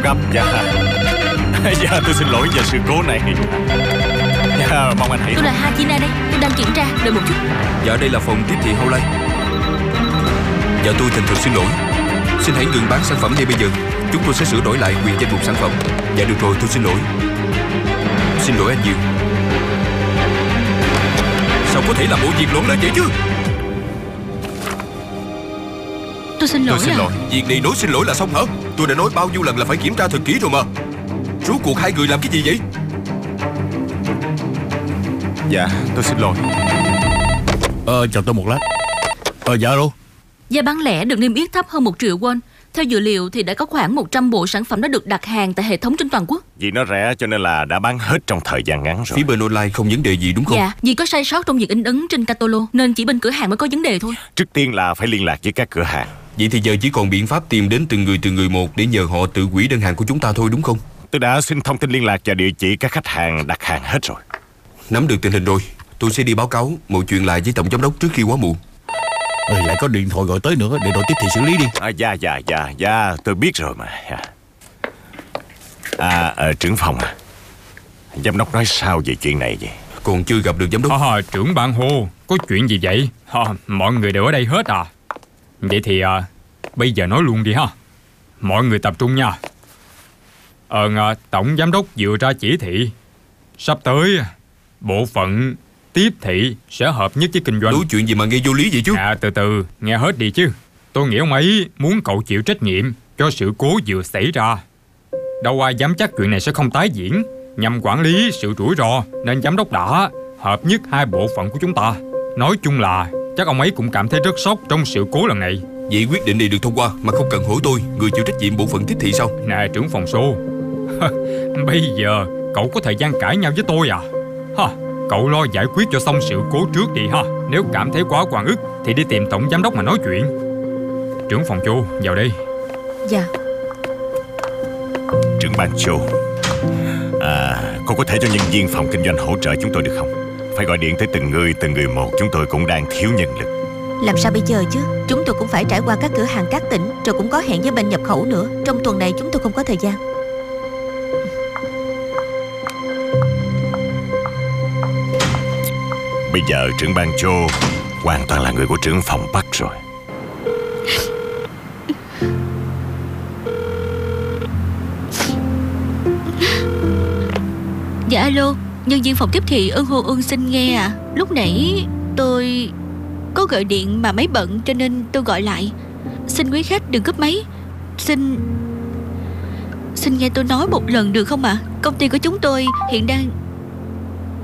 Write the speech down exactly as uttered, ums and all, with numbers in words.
gấp. Dạ. Dạ tôi xin lỗi về sự cố này. Dạ mong anh hãy. Tôi là Hajina đây, tôi đang kiểm tra, đợi một chút. Dạ đây là phòng tiếp thị Hâu Lai. Dạ tôi thành thật xin lỗi. Xin hãy ngừng bán sản phẩm ngay bây giờ. Chúng tôi sẽ sửa đổi lại quyền danh mục sản phẩm. Dạ được rồi, tôi xin lỗi. Xin lỗi anh nhiều. Sao có thể làm bộ việc lộn lại vậy chứ? Tôi xin lỗi. Tôi xin à. lỗi. Việc này nói xin lỗi là xong hả? Tôi đã nói bao nhiêu lần là phải kiểm tra thật kỹ rồi mà. Rốt cuộc hai người làm cái gì vậy? Dạ tôi xin lỗi. Ờ chờ tôi một lát. Ờ dạ alo. Giá bán lẻ được niêm yết thấp hơn một triệu won. Theo dữ liệu thì đã có khoảng một trăm bộ sản phẩm đã được đặt hàng tại hệ thống trên toàn quốc. Vì nó rẻ cho nên là đã bán hết trong thời gian ngắn rồi. Phía bên online không vấn đề gì đúng không? Dạ, vì có sai sót trong việc in ấn trên catalog nên chỉ bên cửa hàng mới có vấn đề thôi. Trước tiên là phải liên lạc với các cửa hàng. Vậy thì giờ chỉ còn biện pháp tìm đến từng người từng người một để nhờ họ tự hủy đơn hàng của chúng ta thôi đúng không? Tôi đã xin thông tin liên lạc và địa chỉ các khách hàng đặt hàng hết rồi. Nắm được tình hình rồi, tôi sẽ đi báo cáo mọi chuyện lại với tổng giám đốc trước khi quá muộn. Ừ, lại có điện thoại gọi tới nữa, để đội tiếp thị xử lý đi. À, dạ dạ dạ dạ tôi biết rồi mà. À, à trưởng phòng à, giám đốc nói sao về chuyện này vậy? Còn chưa gặp được giám đốc. À, trưởng ban Hồ, có chuyện gì vậy? À, mọi người đều ở đây hết à? Vậy thì à, bây giờ nói luôn đi ha. Mọi người tập trung nha. Ờ, à, tổng giám đốc vừa ra chỉ thị sắp tới bộ phận tiếp thị sẽ hợp nhất với kinh doanh. Nói chuyện gì mà nghe vô lý vậy chứ? À từ từ, nghe hết đi chứ. Tôi nghĩ ông ấy muốn cậu chịu trách nhiệm cho sự cố vừa xảy ra. Đâu ai dám chắc chuyện này sẽ không tái diễn. Nhằm quản lý sự rủi ro nên giám đốc đã hợp nhất hai bộ phận của chúng ta. Nói chung là chắc ông ấy cũng cảm thấy rất sốc trong sự cố lần này. Vậy quyết định này được thông qua mà không cần hỏi tôi, người chịu trách nhiệm bộ phận tiếp thị sao? Nè trưởng phòng số, bây giờ cậu có thời gian cãi nhau với tôi à? Ha, cậu lo giải quyết cho xong sự cố trước đi ha. Nếu cảm thấy quá oan ức thì đi tìm tổng giám đốc mà nói chuyện. Trưởng phòng Chu, vào đây. Dạ. Trưởng ban Chu, à, cô có thể cho nhân viên phòng kinh doanh hỗ trợ chúng tôi được không? Phải gọi điện tới từng người từng người một, chúng tôi cũng đang thiếu nhân lực. Làm sao bây giờ chứ? Chúng tôi cũng phải trải qua các cửa hàng các tỉnh, rồi cũng có hẹn với bên nhập khẩu nữa. Trong tuần này chúng tôi không có thời gian. Bây giờ trưởng ban Chu hoàn toàn là người của trưởng phòng Bắc rồi. Dạ alo, nhân viên phòng tiếp thị Ân Hồ Ân xin nghe à. Lúc nãy tôi có gọi điện mà máy bận cho nên tôi gọi lại. Xin quý khách đừng cúp máy. Xin Xin nghe tôi nói một lần được không ạ? à? Công ty của chúng tôi hiện đang